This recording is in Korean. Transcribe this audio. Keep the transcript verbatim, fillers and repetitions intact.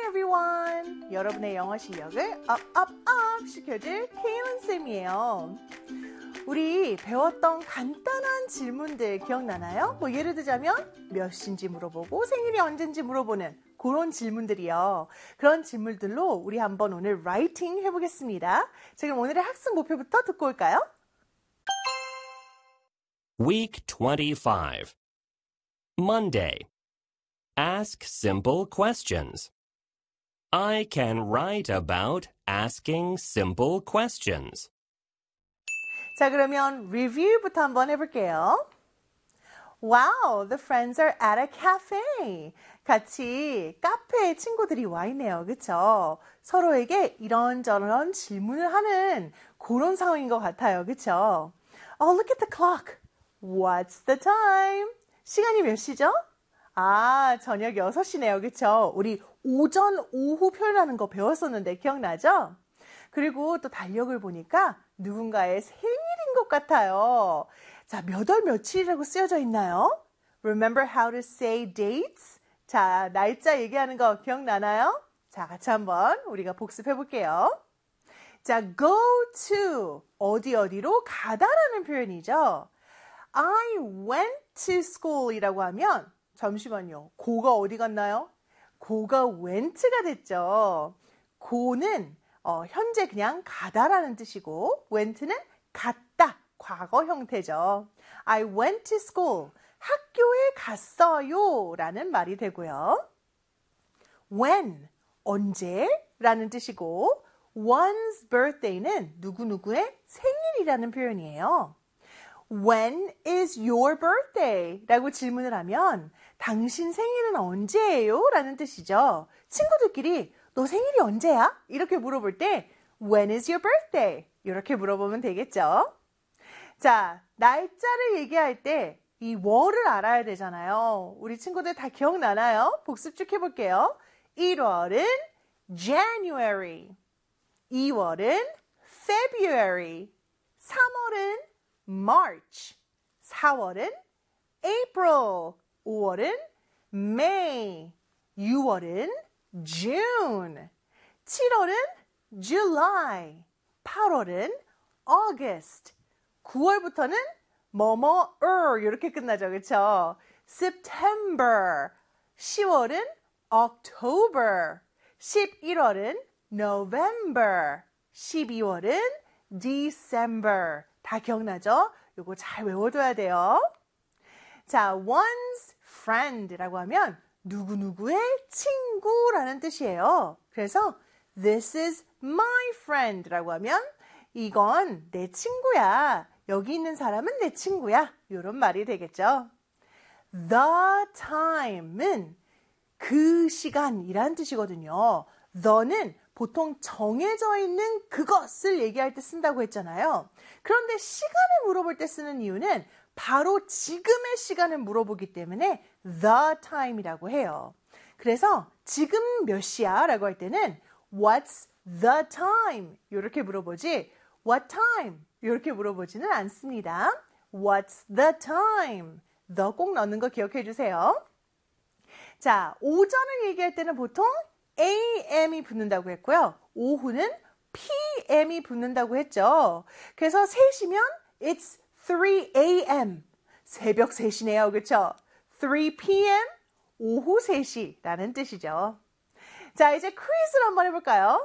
everyone. 여러분의 영어 실력을 up, up, up 시켜줄 케일린 쌤이에요. 우리 배웠던 간단한 질문들 기억나나요? 뭐 예를 들자면 몇 시인지 물어보고 생일이 언젠지 물어보는 그런 질문들이요. 그런 질문들로 우리 한번 오늘 라이팅 해보겠습니다. 자, 그럼 오늘의 학습 목표부터 듣고 올까요? Week twenty-five. Monday. Ask simple questions. I can write about asking simple questions. 자, 그러면 리뷰부터 한번 해볼게요. Wow, the friends are at a cafe. 같이 카페에 친구들이 와 있네요. 그쵸? 서로에게 이런저런 질문을 하는 그런 상황인 것 같아요. 그쵸? Oh, look at the clock. What's the time? 시간이 몇 시죠? 아, 저녁 여섯 시네요. 그쵸? 우리 오전, 오후 표현하는 거 배웠었는데 기억나죠? 그리고 또 달력을 보니까 누군가의 생일인 것 같아요. 자, 몇 월 며칠이라고 쓰여져 있나요? Remember how to say dates? 자, 날짜 얘기하는 거 기억나나요? 자, 같이 한번 우리가 복습해 볼게요. 자, go to 어디 어디로 가다라는 표현이죠. I went to school 이라고 하면 잠시만요. 고가 어디 갔나요? 고가 went가 됐죠. 고는 어, 현재 그냥 가다라는 뜻이고 went는 갔다, 과거 형태죠. I went to school. 학교에 갔어요 라는 말이 되고요. When, 언제 라는 뜻이고 one's birthday는 누구누구의 생일이라는 표현이에요. When is your birthday? 라고 질문을 하면 당신 생일은 언제예요? 라는 뜻이죠. 친구들끼리 너 생일이 언제야? 이렇게 물어볼 때 When is your birthday? 이렇게 물어보면 되겠죠. 자, 날짜를 얘기할 때 이 월을 알아야 되잖아요. 우리 친구들 다 기억나나요? 복습 쭉 해볼게요. 일월은 January, 이월은 February, 삼월은 March, 사월은 April, 오월은 May, 유월은 June, 칠월은 July, 팔월은 August, 구월부터는 뭐뭐을 이렇게 끝나죠. 그렇죠? September, 시월은 October, 십일월은 November, 십이월은 December. 다 기억나죠? 이거 잘 외워둬야 돼요. 자, one's friend라고 하면 누구누구의 친구라는 뜻이에요. 그래서 this is my friend라고 하면 이건 내 친구야. 여기 있는 사람은 내 친구야. 이런 말이 되겠죠. The time은 그 시간이란 뜻이거든요. the는 보통 정해져 있는 그것을 얘기할 때 쓴다고 했잖아요. 그런데 시간을 물어볼 때 쓰는 이유는 바로 지금의 시간을 물어보기 때문에 the time이라고 해요. 그래서 지금 몇 시야? 라고 할 때는 what's the time? 이렇게 물어보지 what time? 이렇게 물어보지는 않습니다. What's the time? the 꼭 넣는 거 기억해 주세요. 자, 오전을 얘기할 때는 보통 에이엠이 붙는다고 했고요. 오후는 피엠이 붙는다고 했죠. 그래서 세 시면 it's three a.m. 새벽 세 시네요. 그렇죠? three p.m. 오후 세 시라는 뜻이죠. 자, 이제 퀴즈를 한번 해볼까요?